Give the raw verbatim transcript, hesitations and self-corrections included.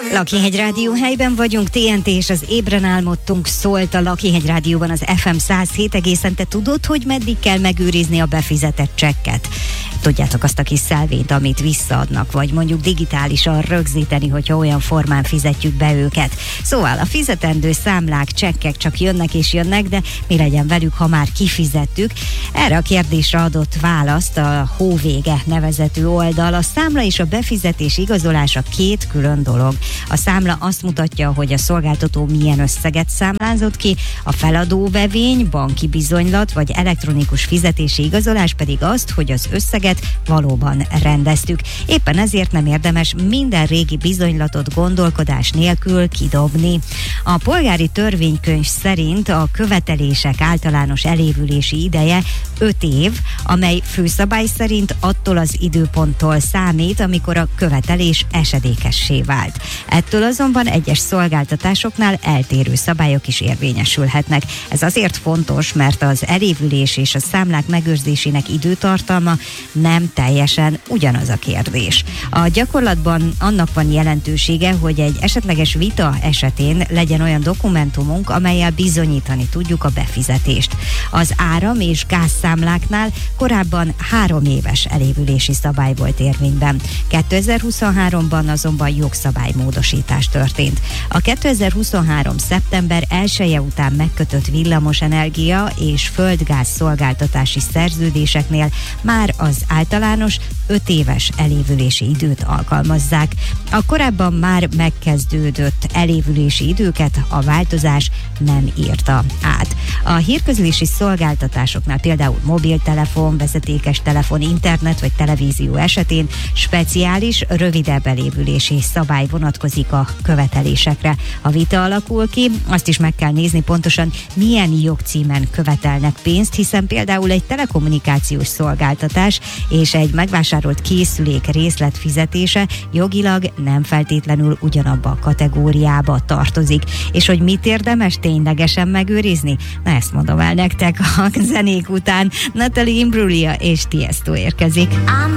Lakihegy Rádió helyben vagyunk, té en té és az Ébren álmodtunk szólt a Lakihegy Rádióban az ef em száz hét egészen. Te tudod, hogy meddig kell megőrizni a befizetett csekket? Tudjátok, azt a kis szelvényt, amit visszaadnak, vagy mondjuk digitálisan rögzíteni, hogyha olyan formán fizetjük be őket. Szóval a fizetendő számlák, csekkek csak jönnek és jönnek, de mi legyen velük, ha már kifizettük? Erre a kérdésre adott választ a Hóvége nevezetű oldal. A számla és a befizetés igazolása két külön dolog. A számla azt mutatja, hogy a szolgáltató milyen összeget számlázott ki, a feladóvevény, banki bizonylat vagy elektronikus fizetési igazolás pedig azt, hogy az összeget valóban rendeztük. Éppen ezért nem érdemes minden régi bizonylatot gondolkodás nélkül kidobni. A polgári törvénykönyv szerint a követelések általános elévülési ideje öt év, amely főszabály szerint attól az időponttól számít, amikor a követelés esedékessé vált. Ettől azonban egyes szolgáltatásoknál eltérő szabályok is érvényesülhetnek. Ez azért fontos, mert az elévülés és a számlák megőrzésének időtartalma nem teljesen ugyanaz a kérdés. A gyakorlatban annak van jelentősége, hogy egy esetleges vita esetén legyen olyan dokumentumunk, amellyel bizonyítani tudjuk a befizetést. Az áram- és gázszámláknál korábban három éves elévülési szabály volt érvényben. kétezer-huszonháromban azonban jogszabálymódosítás történt. A kétezer-huszonhárom. szeptember elseje után megkötött villamosenergia és földgáz szolgáltatási szerződéseknél már az általános öt éves elévülési időt alkalmazzák. A korábban már megkezdődött elévülési időket a változás nem írta át. A hírközlési szolgáltatásoknál, például mobiltelefon, vezetékes telefon, internet vagy televízió esetén speciális, rövidebb elévülési szabály vonatkozik a követelésekre. Ha vita alakul ki, azt is meg kell nézni pontosan, milyen jogcímen követelnek pénzt, hiszen például egy telekommunikációs szolgáltatás és egy megvásárolt készülék részletfizetése jogilag nem feltétlenül ugyanabba a kategóriába tartozik. És hogy mit érdemes ténylegesen megőrizni? Na, ezt mondom el nektek a zenék után. Natalie Imbruglia és Tiesto érkezik.